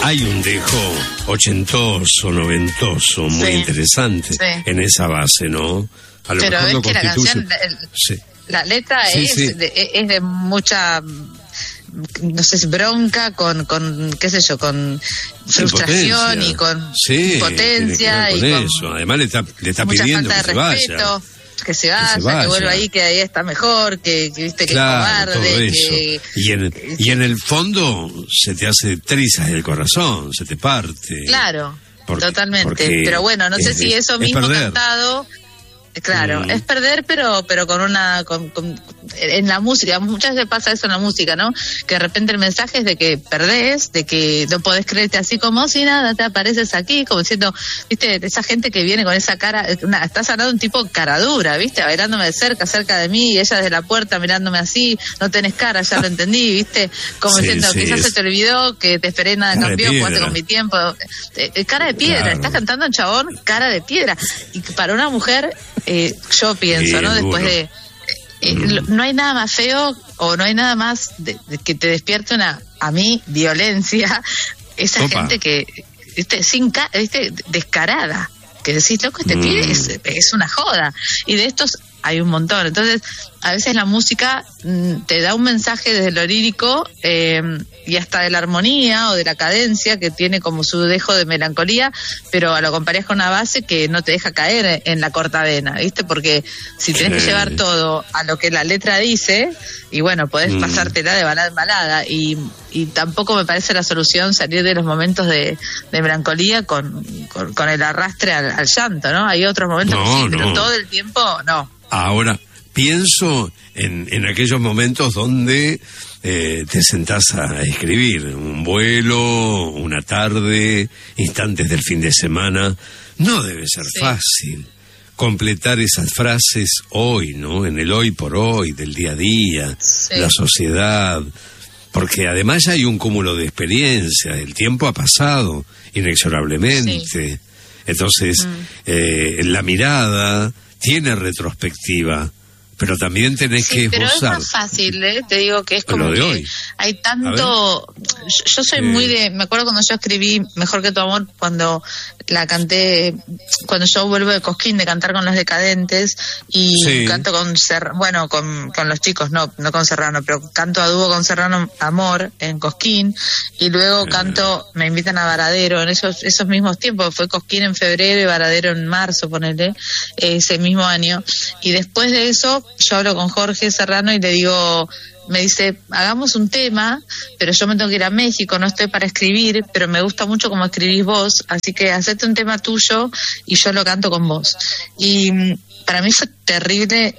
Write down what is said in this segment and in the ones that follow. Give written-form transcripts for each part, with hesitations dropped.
hay un dejo ochentoso, noventoso, muy interesante en esa base, ¿no? A lo pero mejor es que la canción, sí. La letra es de mucha, no sé, bronca con qué sé yo, con frustración y con impotencia y con eso. Además le está pidiendo que se vaya. Que se vaya, que vuelva ahí, que ahí está mejor, que viste que claro, es cobarde. Y en el fondo se te hace trizas el corazón, se te parte. Claro, totalmente. Pero bueno, no sé si eso mismo cantado... Claro, es perder, pero en la música, muchas veces pasa eso en la música, ¿no? Que de repente el mensaje es de que perdés, de que no podés creerte así como si nada, te apareces aquí, como diciendo, viste, esa gente que viene con esa cara, estás hablando de un tipo cara dura, viste, bailándome de cerca de mí, y ella desde la puerta mirándome así, no tenés cara, ya lo entendí, viste, como diciendo, quizás se te olvidó, que te esperé, nada cambió, jugaste con mi tiempo, cara de piedra, claro. Estás cantando un chabón, cara de piedra, y para una mujer... yo pienso, ¿no? Después de... no hay nada más feo o no hay nada más de que te despierte a mí, violencia, esa gente que, ¿viste? ¿Viste? Descarada, que decís, loco, este pibe es una joda. Y de estos hay un montón. Entonces, a veces la música te da un mensaje desde lo lírico y hasta de la armonía o de la cadencia, que tiene como su dejo de melancolía, pero lo comparás con una base que no te deja caer en la cortavena, ¿viste? Porque si tenés que llevar todo a lo que la letra dice, y bueno, podés pasártela de balada en balada, y tampoco me parece la solución salir de los momentos de melancolía con el arrastre al llanto, ¿no? Hay otros momentos que sí, pero todo el tiempo no. Ahora, pienso en aquellos momentos donde te sentás a escribir, un vuelo, una tarde, instantes del fin de semana. No debe ser fácil completar esas frases hoy, ¿no? En el hoy por hoy, del día a día, la sociedad. Porque además ya hay un cúmulo de experiencia, el tiempo ha pasado inexorablemente. Sí. Entonces, la mirada tiene retrospectiva, pero también tenés que esbozar. Pero es más fácil, te digo que es como que hoy. Hay tanto... Yo soy muy de... Me acuerdo cuando yo escribí Mejor que tu amor, cuando la canté, cuando yo vuelvo de Cosquín de cantar con Los Decadentes, y canto con los chicos, no con Serrano, pero canto a dúo con Serrano Amor en Cosquín, y luego canto, me invitan a Varadero en esos mismos tiempos, fue Cosquín en febrero y Varadero en marzo, ponele, ese mismo año, y después de eso yo hablo con Jorge Serrano y le digo, me dice, hagamos un tema, pero yo me tengo que ir a México, no estoy para escribir, pero me gusta mucho cómo escribís vos, así que hacete un tema tuyo y yo lo canto con vos. Y para mí fue terrible,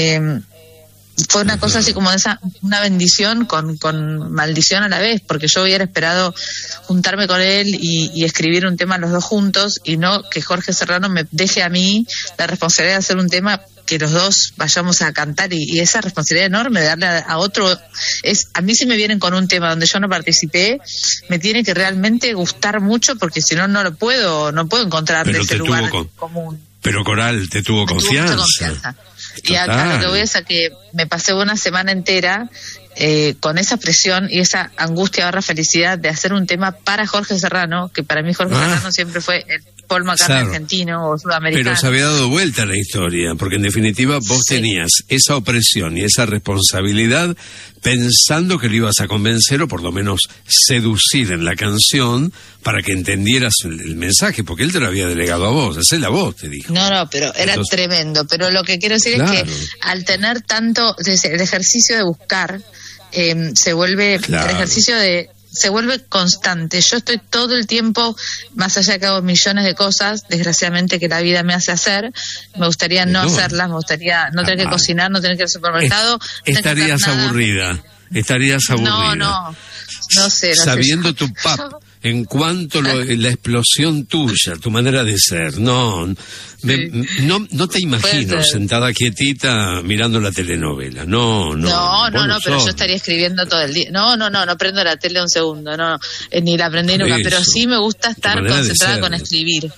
fue una cosa así como una bendición con maldición a la vez, porque yo hubiera esperado juntarme con él y escribir un tema los dos juntos, y no que Jorge Serrano me deje a mí la responsabilidad de hacer un tema que los dos vayamos a cantar, y esa responsabilidad enorme de darle a otro, a mí si me vienen con un tema donde yo no participé, me tiene que realmente gustar mucho, porque si no, no puedo encontrar ese lugar común. Pero Coral te tuvo confianza. Y acá lo que voy es a que me pasé una semana entera con esa presión y esa angustia barra felicidad de hacer un tema para Jorge Serrano, que para mí Jorge Serrano siempre fue el Paul McCartney argentino o sudamericano. Pero se había dado vuelta la historia, porque en definitiva vos tenías esa opresión y esa responsabilidad pensando que lo ibas a convencer o por lo menos seducir en la canción para que entendieras el mensaje, porque él te lo había delegado a vos, hacela vos, te dijo. No, pero era tremendo. Pero lo que quiero decir es que al tener tanto, el ejercicio de buscar se vuelve el ejercicio se vuelve constante. Yo estoy todo el tiempo, más allá de que hago millones de cosas, desgraciadamente, que la vida me hace hacer, me gustaría no hacerlas, me gustaría no tener que cocinar, no tener que ir al supermercado. Estarías aburrida. No sé. Sabiendo tu en cuanto la explosión tuya, tu manera de ser, no te imagino sentada quietita mirando la telenovela, no, pero yo estaría escribiendo todo el día, no prendo la tele un segundo, ni la prendí nunca, pero sí me gusta estar concentrada con escribir,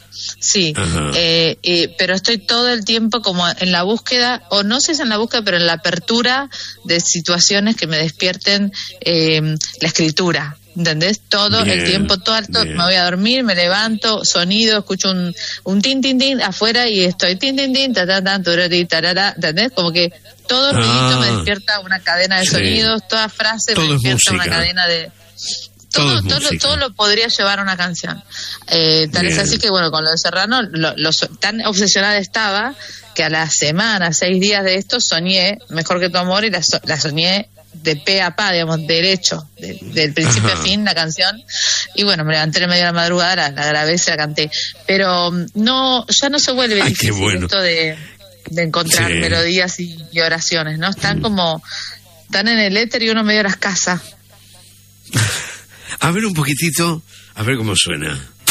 pero estoy todo el tiempo como en la búsqueda, o no sé si en la búsqueda, pero en la apertura de situaciones que me despierten la escritura. ¿entendés? Todo bien, el tiempo, todo me voy a dormir, me levanto, sonido, escucho un tin, tin, tin afuera y estoy tin, tin, tin, ta, ta, ta, tururi, tarara, ¿entendés? Como que todo ruidito me despierta una cadena de sonidos, toda frase todo me despierta una cadena de... Todo lo podría llevar a una canción. Tal es así que, bueno, con lo de Serrano, tan obsesionada estaba que a la semana, 6 días de esto, soñé Mejor que tu amor y la soñé de pe a pa, digamos, derecho, del principio a fin, la canción. Y bueno, me levanté en medio de la madrugada, la grabé, se la canté. Pero ya no se vuelve difícil esto de encontrar melodías y oraciones, ¿no? Están en el éter y uno medio las casa. A ver un poquitito, a ver cómo suena.